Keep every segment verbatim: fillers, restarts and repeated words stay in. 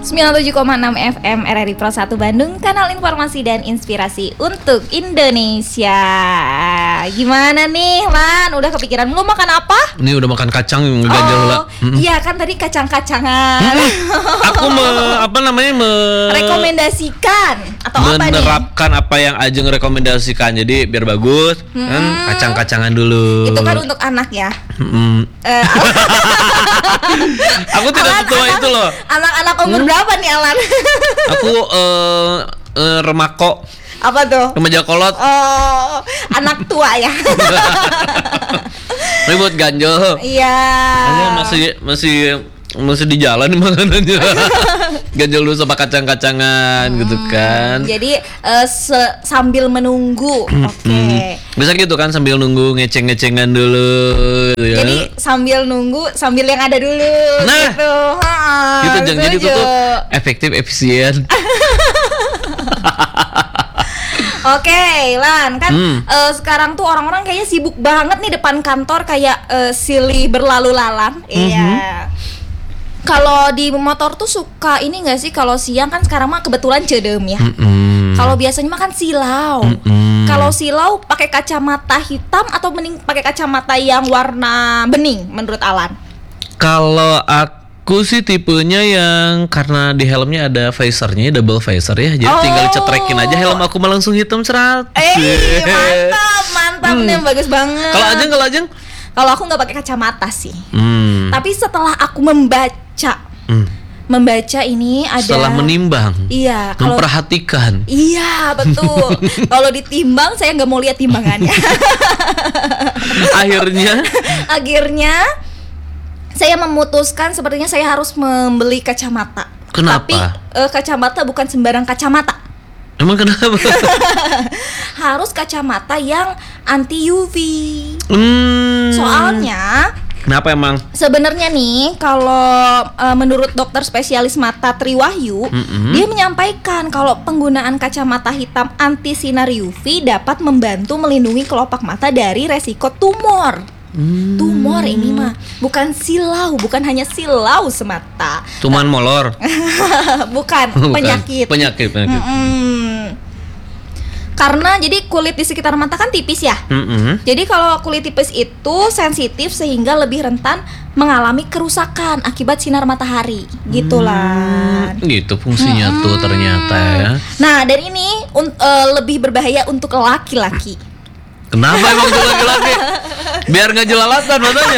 sembilan puluh tujuh koma enam F M R R I Pro satu Bandung, kanal informasi dan inspirasi untuk Indonesia. Gimana nih, Lan? Udah kepikiran lu makan apa? Ini udah makan kacang yang ganjel lah. Oh, iya kan tadi kacang-kacangan. Aku me, apa namanya me, rekomendasikan atau apa nih? menerapkan apa yang Ajeng rekomendasikan. Jadi biar bagus, hmm. kan kacang-kacangan dulu. Itu kan untuk anak ya. Hmm. Uh, Aku tidak Alan, setua anak, itu loh. Anak-anak umur hmm? berapa nih, Alan? Aku uh, uh, remako. Apa tuh? Remaja kolot. Oh, anak tua ya. Ribut ganjel. Iya. Aku masih masih masih di jalan nih makanannya. Ganjel dulu sama kacang-kacangan hmm, gitu kan. Jadi uh, se- sambil menunggu. Hmm, Oke. Okay. Hmm. Bisa gitu kan sambil nunggu ngeceng-ngecengan dulu gitu ya. Jadi sambil nunggu sambil yang ada dulu nah, gitu. Ha, gitu jangan jadi itu tuh efektif efisien. Oke, okay, Lan, kan hmm. uh, sekarang tuh orang-orang kayaknya sibuk banget nih depan kantor kayak uh, silih berlalu lalang. Iya. Mm-hmm. Kalau di motor tuh suka ini nggak sih, kalau siang kan sekarang mah kebetulan cedem ya. Mm-hmm. Kalau biasanya mah kan silau. Mm-hmm. Kalau silau pakai kacamata hitam atau mending pakai kacamata yang warna bening menurut Alan? Kalau aku Aku sih tipenya yang karena di helmnya ada visornya, double visor ya. Jadi oh. tinggal cetrekin aja helm aku mah langsung hitam serat. Eh, mantap, mantap hmm. nih, bagus banget. Kalau Ajeng, kalau Ajeng? Kalau aku nggak pakai kacamata sih. Hmm. Tapi setelah aku membaca, hmm. membaca ini ada. Setelah menimbang. Iya. Kalau, memperhatikan. Iya, betul. Kalau ditimbang, saya nggak mau lihat timbangannya. Akhirnya. Akhirnya. Saya memutuskan sepertinya saya harus membeli kacamata. Kenapa? Tapi uh, kacamata bukan sembarang kacamata. Emang kenapa? Harus kacamata yang anti U V. Hmm. Soalnya kenapa emang? Sebenarnya nih kalau uh, menurut dokter spesialis mata Triwahyu, mm-hmm. dia menyampaikan kalau penggunaan kacamata hitam anti sinar U V dapat membantu melindungi kelopak mata dari resiko tumor. Hmm. Tumor ini mah bukan silau, bukan hanya silau semata. Tuman molor. bukan, bukan, penyakit. Penyakit, penyakit. Mm-mm. Karena jadi kulit di sekitar mata kan tipis ya. Mm-hmm. Jadi kalau kulit tipis itu sensitif sehingga lebih rentan mengalami kerusakan akibat sinar matahari. Gitulah. Hmm, gitu fungsinya mm-hmm. tuh ternyata ya. Nah, dan ini un- uh, lebih berbahaya untuk laki-laki. Kenapa emang tuh laki-laki? Biar nggak jelalatan matanya.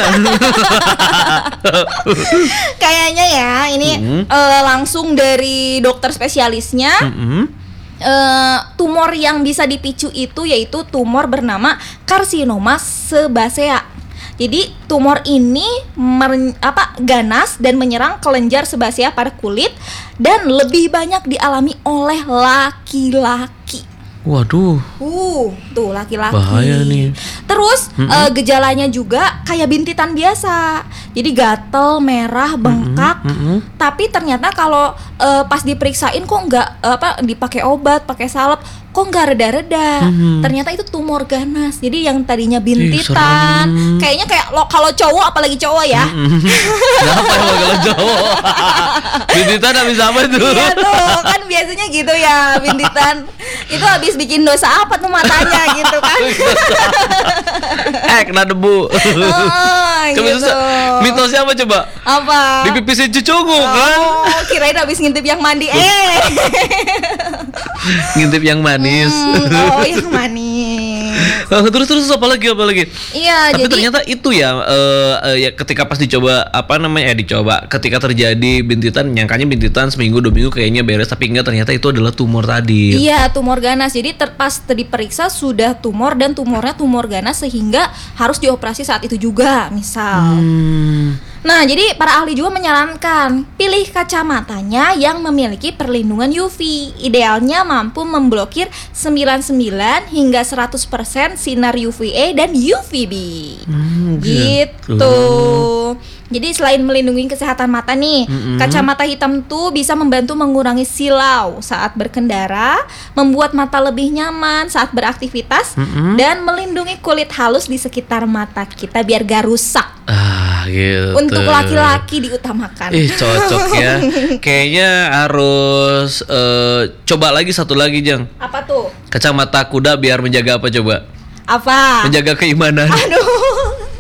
Kayaknya ya ini mm-hmm. uh, langsung dari dokter spesialisnya. Mm-hmm. uh, tumor yang bisa dipicu itu yaitu tumor bernama karsinoma sebasea. Jadi tumor ini mer- apa ganas dan menyerang kelenjar sebasea pada kulit dan lebih banyak dialami oleh laki-laki. Waduh. Uh, tuh laki-laki. Bahaya nih. Terus mm-hmm. uh, gejalanya juga kayak bintitan biasa. Jadi gatel, merah, bengkak. Mm-hmm. Tapi ternyata kalau uh, pas diperiksain kok nggak uh, apa dipakai obat, pakai salep, kok nggak reda-reda. Mm-hmm. Ternyata itu tumor ganas. Jadi yang tadinya bintitan, Ih, kayaknya kayak lo kalau cowok apalagi cowok ya. Mm-hmm. Kenapa kalau cowok? Bintitan habis apa tuh? Iya tuh, kan biasanya gitu ya bintitan. Itu habis bikin dosa apa tuh matanya gitu kan. Eh kena debu. Oh, gitu. Mitosnya apa coba? Apa? Dipipisin cucuku oh, kan. Oh kirain habis ngintip yang mandi. Eh ngintip yang manis. hmm, Oh yang manis. Terus terus apa lagi apa lagi? Iya. Tapi jadi, ternyata itu ya, uh, uh, ya ketika pas dicoba apa namanya ya dicoba ketika terjadi bintitan, nyangkanya bintitan seminggu dua minggu kayaknya beres, tapi enggak, ternyata itu adalah tumor tadi. Iya tumor ganas. Jadi terpas diperiksa sudah tumor dan tumornya tumor ganas sehingga harus dioperasi saat itu juga misal. Hmm. Nah jadi para ahli juga menyarankan pilih kacamatanya yang memiliki perlindungan U V. Idealnya mampu memblokir sembilan puluh sembilan hingga seratus persen sinar U V A dan U V B. Hmm, gitu. Oh. Jadi selain melindungi kesehatan mata nih, mm-hmm. kacamata hitam tuh bisa membantu mengurangi silau saat berkendara, membuat mata lebih nyaman saat beraktivitas, mm-hmm. dan melindungi kulit halus di sekitar mata kita biar gak rusak. Ah, gitu. Untuk laki-laki diutamakan. Ih cocok ya. Kayaknya harus uh, coba lagi satu lagi Jang. Apa tuh? Kacamata kuda biar menjaga apa coba? Apa? Menjaga keimanan. Aduh.